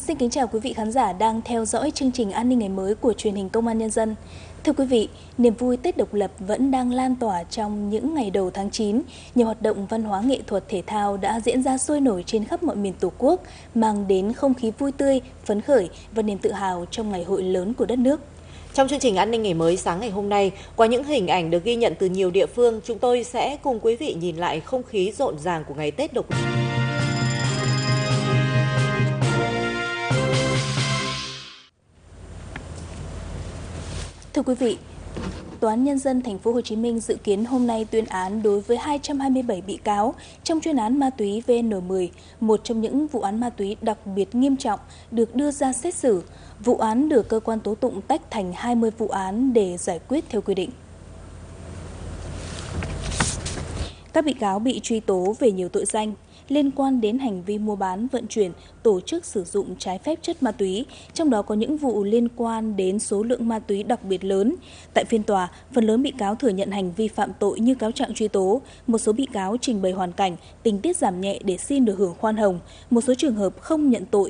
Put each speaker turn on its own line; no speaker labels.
Xin kính chào quý vị khán giả đang theo dõi chương trình An ninh ngày mới của truyền hình Công an Nhân dân. Thưa quý vị, niềm vui Tết độc lập vẫn đang lan tỏa trong những ngày đầu tháng 9. Nhiều hoạt động văn hóa nghệ thuật thể thao đã diễn ra sôi nổi trên khắp mọi miền Tổ quốc, mang đến không khí vui tươi, phấn khởi và niềm tự hào trong ngày hội lớn của đất nước.
Trong chương trình An ninh ngày mới sáng ngày hôm nay, qua những hình ảnh được ghi nhận từ nhiều địa phương, chúng tôi sẽ cùng quý vị nhìn lại không khí rộn ràng của ngày Tết độc lập.
Thưa quý vị, Tòa án Nhân dân Thành phố Hồ Chí Minh dự kiến hôm nay tuyên án đối với 227 bị cáo trong chuyên án ma túy VN10, một trong những vụ án ma túy đặc biệt nghiêm trọng được đưa ra xét xử. Vụ án được cơ quan tố tụng tách thành 20 vụ án để giải quyết theo quy định. Các bị cáo bị truy tố về nhiều tội danh liên quan đến hành vi mua bán, vận chuyển, tổ chức sử dụng trái phép chất ma túy, trong đó có những vụ liên quan đến số lượng ma túy đặc biệt lớn. Tại phiên tòa, phần lớn bị cáo thừa nhận hành vi phạm tội như cáo trạng truy tố, một số bị cáo trình bày hoàn cảnh, tình tiết giảm nhẹ để xin được hưởng khoan hồng, một số trường hợp không nhận tội